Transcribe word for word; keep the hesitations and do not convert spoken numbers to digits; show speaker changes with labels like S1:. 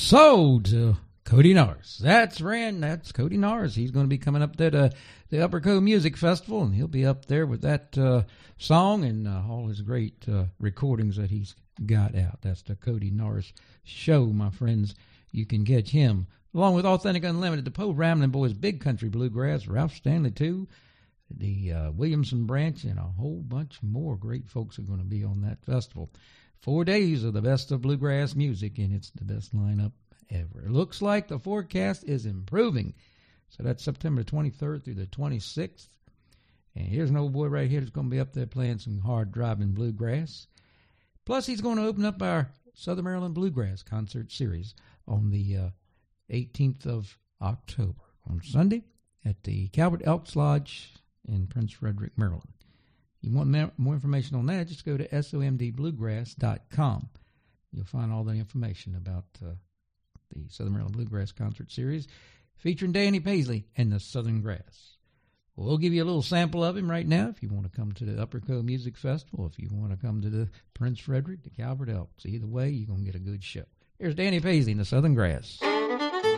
S1: So to Cody Norris. That's Rand. That's Cody Norris. He's going to be coming up there to the Upper Co Music Festival, and he'll be up there with that uh, song and uh, all his great uh, recordings that he's got out. That's the Cody Norris Show, my friends. You can catch him along with Authentic Unlimited, the Poe Ramblin' Boys, Big Country Bluegrass, Ralph Stanley too, the uh, Williamson Branch, and a whole bunch more great folks are going to be on that festival. Four days of the best of bluegrass music, and it's the best lineup ever. It looks like the forecast is improving. So that's September twenty-third through the twenty-sixth. And here's an old boy right here that's going to be up there playing some hard driving bluegrass. Plus, he's going to open up our Southern Maryland Bluegrass concert series on the uh, eighteenth of October on Sunday at the Calvert Elks Lodge in Prince Frederick, Maryland. You want more information on that, just go to S O M D bluegrass dot com. You'll find all the information about uh, the Southern Maryland Bluegrass Concert Series featuring Danny Paisley and the Southern Grass. We'll give you a little sample of him right now if you want to come to the Upper Co Music Festival, if you want to come to the Prince Frederick, the Calvert Elks. Either way, you're going to get a good show. Here's Danny Paisley and the Southern Grass.